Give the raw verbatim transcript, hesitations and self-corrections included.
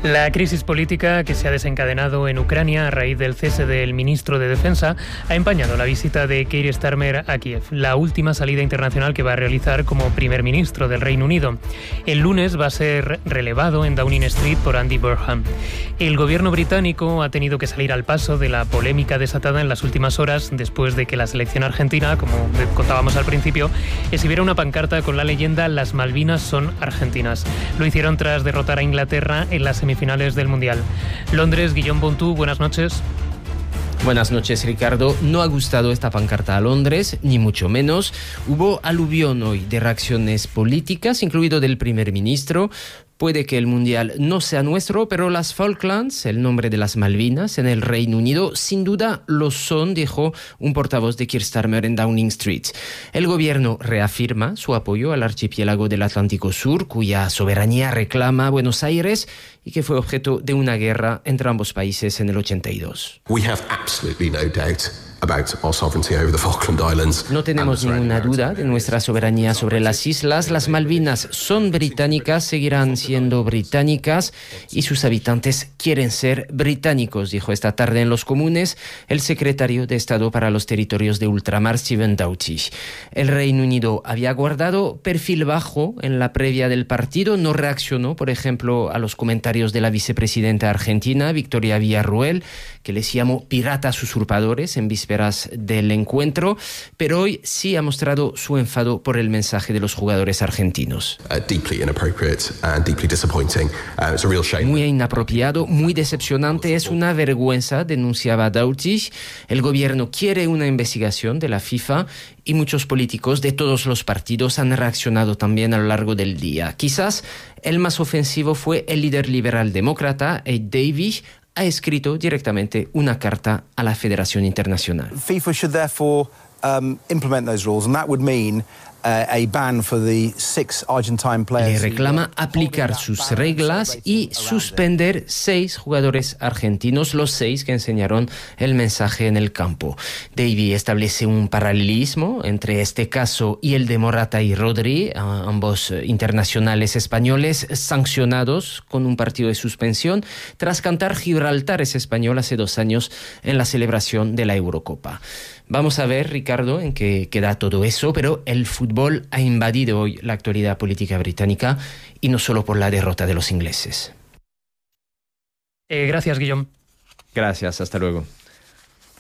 La crisis política que se ha desencadenado en Ucrania a raíz del cese del ministro de Defensa ha empañado la visita de Keir Starmer a Kiev, la última salida internacional que va a realizar como primer ministro del Reino Unido. El lunes va a ser relevado en Downing Street por Andy Burnham. El gobierno británico ha tenido que salir al paso de la polémica desatada en las últimas horas después de que la selección argentina, como contábamos al principio, exhibiera una pancarta con la leyenda "Las Malvinas son argentinas". Lo hicieron tras derrotar a Inglaterra en las semifinales del Mundial. Londres, Guillaume Bontou, buenas noches. Buenas noches, Ricardo. No ha gustado esta pancarta a Londres, ni mucho menos. Hubo aluvión hoy de reacciones políticas, incluido del primer ministro. Puede que el Mundial no sea nuestro, pero las Falklands, el nombre de las Malvinas en el Reino Unido, sin duda lo son, dijo un portavoz de Keir Starmer en Downing Street. El gobierno reafirma su apoyo al archipiélago del Atlántico Sur, cuya soberanía reclama Buenos Aires y que fue objeto de una guerra entre ambos países en el ochenta y dos. We have absolutely no doubt about our sovereignty over the Falkland Islands. No tenemos ninguna duda de nuestra soberanía sobre las islas. Las Malvinas son británicas, seguirán siendo británicas y sus habitantes quieren ser británicos, dijo esta tarde en los Comunes el secretario de Estado para los Territorios de Ultramar, Stephen Doughty. El Reino Unido había guardado perfil bajo en la previa del partido, no reaccionó, por ejemplo, a los comentarios de la vicepresidenta argentina, Victoria Villarruel, que les llamó piratas usurpadores en vísperas del encuentro, pero hoy sí ha mostrado su enfado por el mensaje de los jugadores argentinos. Uh, deeply inappropriate and deeply disappointing. Uh, it's a real shame. Muy inapropiado, muy decepcionante, es una vergüenza, denunciaba Doughty. El gobierno quiere una investigación de la FIFA y muchos políticos de todos los partidos han reaccionado también a lo largo del día. Quizás el más ofensivo fue el líder liberal demócrata, Ed Davey. Ha escrito directamente una carta a la Federación Internacional. FIFA should therefore um, implement those rules, and that would mean uh, a ban for the six Argentine players. Le reclama aplicar sus reglas y suspender seis jugadores argentinos, los seis que enseñaron el mensaje en el campo. Davey establece un paralelismo entre este caso y el de Morata y Rodri, ambos internacionales españoles sancionados con un partido de suspensión tras cantar Gibraltar es español hace dos años en la celebración de la Eurocopa. Vamos a ver, Ricardo, en qué queda todo eso, pero el fútbol ha invadido hoy la actualidad política británica y no solo por la derrota de los ingleses. Eh, gracias, Guillaume. Gracias, hasta luego.